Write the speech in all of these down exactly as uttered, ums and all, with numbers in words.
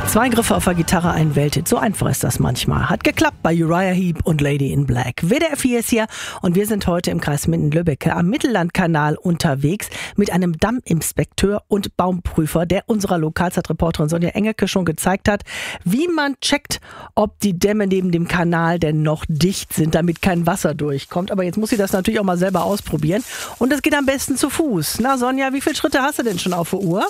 Zwei Griffe auf der Gitarre, ein Welthit. So einfach ist das manchmal. Hat geklappt bei Uriah Heep und Lady in Black. W D R vier ist hier und wir sind heute im Kreis Minden-Lübbecke am Mittellandkanal unterwegs mit einem Damminspekteur und Baumprüfer, der unserer Lokalzeitreporterin Sonja Engelke schon gezeigt hat, wie man checkt, ob die Dämme neben dem Kanal denn noch dicht sind, damit kein Wasser durchkommt. Aber jetzt muss sie das natürlich auch mal selber ausprobieren. Und das geht am besten zu Fuß. Na Sonja, wie viele Schritte hast du denn schon auf der Uhr?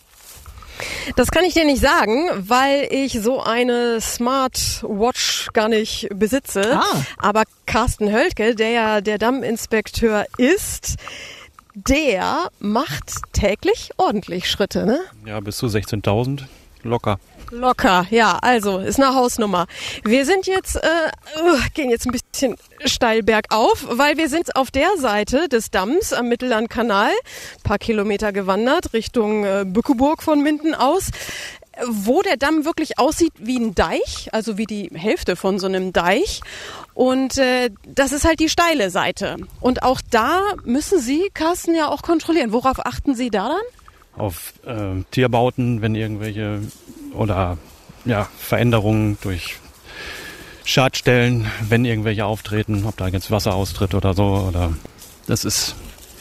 Das kann ich dir nicht sagen, weil ich so eine Smartwatch gar nicht besitze. Ah. Aber Carsten Hölke, der ja der Damminspekteur ist, der macht täglich ordentlich Schritte, ne? Ja, bis zu sechzehntausend locker. Locker, ja, also ist eine Hausnummer. Wir sind jetzt, äh, gehen jetzt ein bisschen steil bergauf, weil wir sind auf der Seite des Damms am Mittellandkanal, ein paar Kilometer gewandert, Richtung äh, Bückeburg von Minden aus, wo der Damm wirklich aussieht wie ein Deich, also wie die Hälfte von so einem Deich. Und äh, das ist halt die steile Seite. Und auch da müssen Sie, Carsten, ja auch kontrollieren. Worauf achten Sie da dann? Auf äh, Tierbauten, wenn irgendwelche oder ja, Veränderungen durch Schadstellen, wenn irgendwelche auftreten, ob da jetzt Wasser austritt oder so. Oder das ist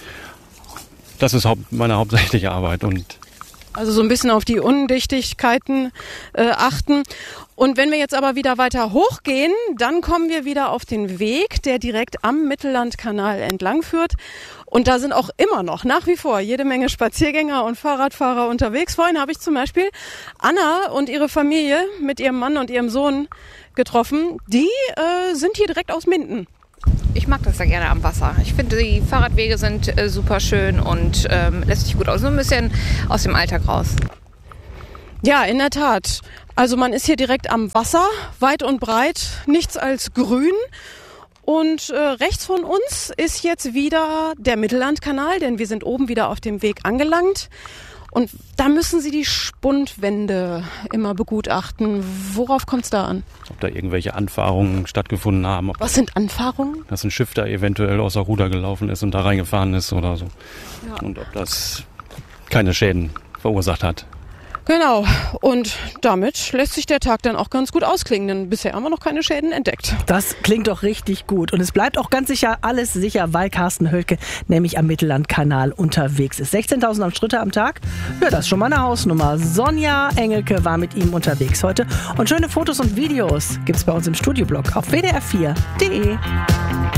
das ist haupt, meine hauptsächliche Arbeit. Und Also so ein bisschen auf die Undichtigkeiten äh, achten. Und wenn wir jetzt aber wieder weiter hochgehen, dann kommen wir wieder auf den Weg, der direkt am Mittellandkanal entlang führt. Und da sind auch immer noch, nach wie vor, jede Menge Spaziergänger und Fahrradfahrer unterwegs. Vorhin habe ich zum Beispiel Anna und ihre Familie mit ihrem Mann und ihrem Sohn getroffen. Die äh, sind hier direkt aus Minden. Ich mag das ja gerne am Wasser. Ich finde, die Fahrradwege sind äh, super schön und ähm, lässt sich gut aus. So ein bisschen aus dem Alltag raus. Ja, in der Tat. Also man ist hier direkt am Wasser, weit und breit, nichts als grün. Und äh, rechts von uns ist jetzt wieder der Mittellandkanal, denn wir sind oben wieder auf dem Weg angelangt. Und da müssen Sie die Spundwände immer begutachten. Worauf kommt es da an? ob da irgendwelche Anfahrungen stattgefunden haben. Ob Was sind Anfahrungen? dass ein Schiff da eventuell außer Ruder gelaufen ist und da reingefahren ist oder so. Ja. Und ob das keine Schäden verursacht hat. Genau. Und damit lässt sich der Tag dann auch ganz gut ausklingen, denn bisher haben wir noch keine Schäden entdeckt. Das klingt doch richtig gut. Und es bleibt auch ganz sicher alles sicher, weil Carsten Hölke nämlich am Mittellandkanal unterwegs ist. sechzehntausend Schritte am Tag? Ja, das ist schon mal eine Hausnummer. Sonja Engelke war mit ihm unterwegs heute. Und schöne Fotos und Videos gibt's bei uns im Studioblog auf w d r vier punkt d e.